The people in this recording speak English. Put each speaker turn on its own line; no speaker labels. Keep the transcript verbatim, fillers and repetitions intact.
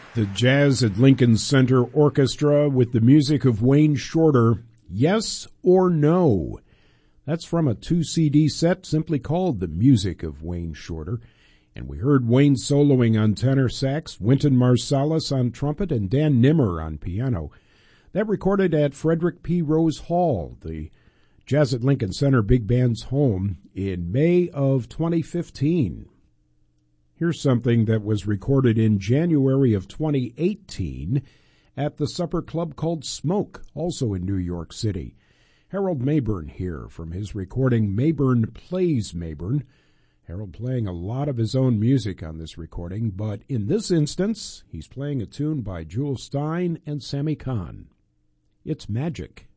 The Jazz at Lincoln Center Orchestra with the music of Wayne Shorter, Yes or No. That's from a two C D set simply called The Music of Wayne Shorter. And we heard Wayne soloing on tenor sax, Wynton Marsalis on trumpet, and Dan Nimmer on piano. That recorded at Frederick P. Rose Hall, the Jazz at Lincoln Center Big Band's home, in May of twenty fifteen. Here's something that was recorded in January of twenty eighteen at the supper club called Smoke, also in New York City. Harold Mabern here from his recording Mabern Plays Mabern. Harold playing a lot of his own music on this recording, but in this instance, he's playing a tune by Jewel Stein and Sammy Kahn. It's Magic.